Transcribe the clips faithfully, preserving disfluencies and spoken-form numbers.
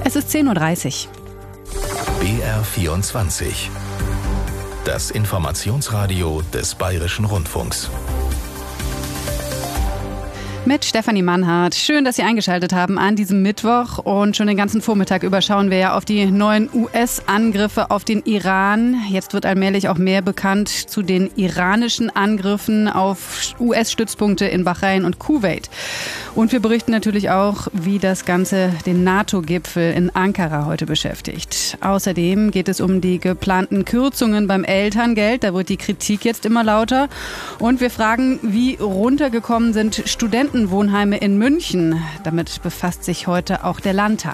Es ist zehn Uhr dreißig. B R vierundzwanzig. Das Informationsradio des Bayerischen Rundfunks. Mit Stefanie Mannhardt. Schön, dass Sie eingeschaltet haben an diesem Mittwoch. Und schon den ganzen Vormittag über schauen wir ja auf die neuen U S-Angriffe auf den Iran. Jetzt wird allmählich auch mehr bekannt zu den iranischen Angriffen auf U S-Stützpunkte in Bahrain und Kuwait. Und wir berichten natürlich auch, wie das Ganze den NATO-Gipfel in Ankara heute beschäftigt. Außerdem geht es um die geplanten Kürzungen beim Elterngeld. Da wird die Kritik jetzt immer lauter. Und wir fragen, wie runtergekommen sind Studentenwohnheime in München. Damit befasst sich heute auch der Landtag.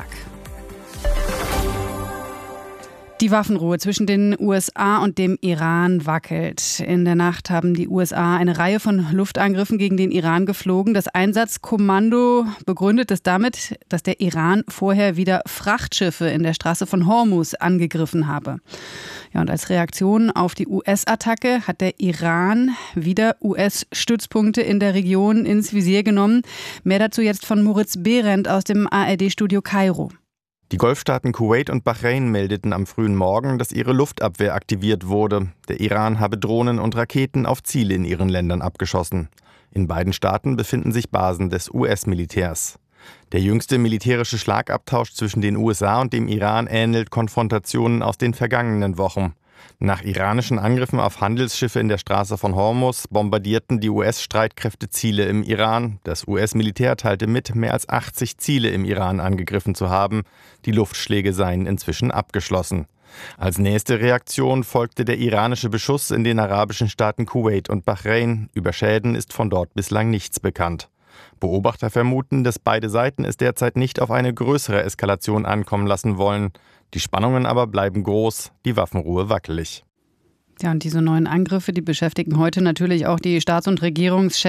Die Waffenruhe zwischen den U S A und dem Iran wackelt. In der Nacht haben die U S A eine Reihe von Luftangriffen gegen den Iran geflogen. Das Einsatzkommando begründet es damit, dass der Iran vorher wieder Frachtschiffe in der Straße von Hormuz angegriffen habe. Ja, und als Reaktion auf die U S-Attacke hat der Iran wieder U S-Stützpunkte in der Region ins Visier genommen. Mehr dazu jetzt von Moritz Behrendt aus dem A R D-Studio Kairo. Die Golfstaaten Kuwait und Bahrain meldeten am frühen Morgen, dass ihre Luftabwehr aktiviert wurde. Der Iran habe Drohnen und Raketen auf Ziele in ihren Ländern abgeschossen. In beiden Staaten befinden sich Basen des U S-Militärs. Der jüngste militärische Schlagabtausch zwischen den U S A und dem Iran ähnelt Konfrontationen aus den vergangenen Wochen. Nach iranischen Angriffen auf Handelsschiffe in der Straße von Hormuz bombardierten die U S-Streitkräfte Ziele im Iran. Das U S-Militär teilte mit, mehr als achtzig Ziele im Iran angegriffen zu haben. Die Luftschläge seien inzwischen abgeschlossen. Als nächste Reaktion folgte der iranische Beschuss in den arabischen Staaten Kuwait und Bahrain. Über Schäden ist von dort bislang nichts bekannt. Beobachter vermuten, dass beide Seiten es derzeit nicht auf eine größere Eskalation ankommen lassen wollen. Die Spannungen aber bleiben groß, die Waffenruhe wackelig. Ja, und diese neuen Angriffe, die beschäftigen heute natürlich auch die Staats- und Regierungschefs